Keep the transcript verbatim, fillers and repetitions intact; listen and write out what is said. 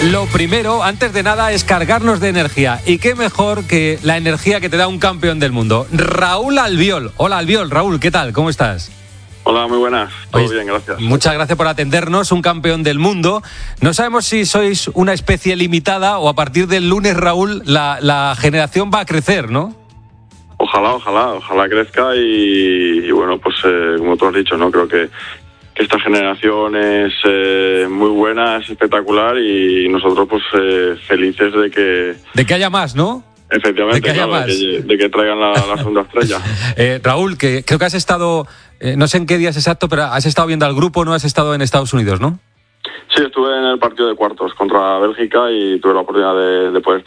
Lo primero, antes de nada, es cargarnos de energía. Y qué mejor que la energía que te da un campeón del mundo. Raúl Albiol. Hola, Albiol. Raúl, ¿qué tal? ¿Cómo estás? Hola, muy buenas. Todo Oye, bien, gracias. Muchas gracias por atendernos, un campeón del mundo. No sabemos si sois una especie limitada o a partir del lunes, Raúl, la, la generación va a crecer, ¿no? Ojalá, ojalá, ojalá crezca y, y bueno, pues eh, como tú has dicho, ¿no? Creo que, que esta generación es eh, muy buena, es espectacular y nosotros pues eh, felices de que... De que haya más, ¿no? Efectivamente, de que haya claro, más. De, que, de que traigan la, la segunda estrella. eh, Raúl, que creo que has estado, eh, no sé en qué días exacto, pero has estado viendo al grupo, ¿no? Has estado en Estados Unidos, ¿no? Sí, estuve en el partido de cuartos contra Bélgica y tuve la oportunidad de, de poder